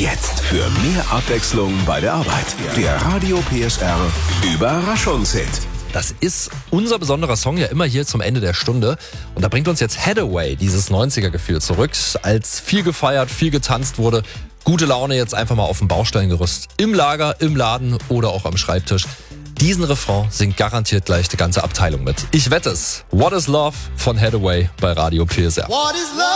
Jetzt für mehr Abwechslung bei der Arbeit. Der Radio PSR Überraschungshit. Das ist unser besonderer Song ja immer hier zum Ende der Stunde. Und da bringt uns jetzt Hathaway, dieses 90er-Gefühl zurück, als viel gefeiert, viel getanzt wurde. Gute Laune jetzt einfach mal auf dem Baustellengerüst, im Lager, im Laden oder auch am Schreibtisch. Diesen Refrain singt garantiert gleich die ganze Abteilung mit. Ich wette es. What is Love von Hathaway bei Radio PSR.